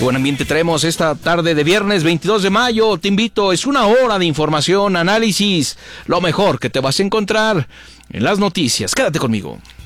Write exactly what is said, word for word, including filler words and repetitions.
Buen ambiente traemos esta tarde de viernes veintidós de mayo. Te invito, es una hora de información, análisis, lo mejor que te vas a encontrar en las noticias. Quédate conmigo.